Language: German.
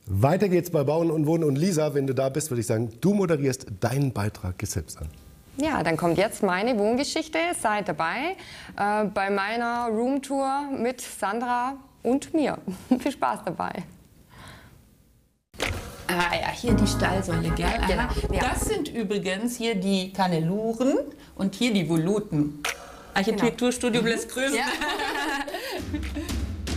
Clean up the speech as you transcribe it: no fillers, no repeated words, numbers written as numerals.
Weiter geht's bei Bauen und Wohnen. Und Lisa, wenn du da bist, würde ich sagen, du moderierst deinen Beitrag jetzt selbst an. Ja, dann kommt jetzt meine Wohngeschichte. Seid dabei bei meiner Roomtour mit Sandra und mir. Viel Spaß dabei. Ah ja, hier die Stahlsäule, gell? Genau, ja. Das sind übrigens hier die Kanneluren und hier die Voluten. Architekturstudio lässt grüßen. Ja.